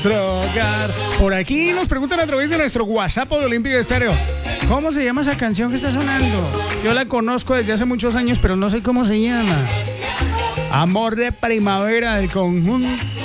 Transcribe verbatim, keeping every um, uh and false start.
Hogar. Por aquí nos preguntan a través de nuestro WhatsApp de Olímpico Estéreo. ¿Cómo se llama esa canción que está sonando? Yo la conozco desde hace muchos años, pero no sé cómo se llama. Amor de primavera del conjunto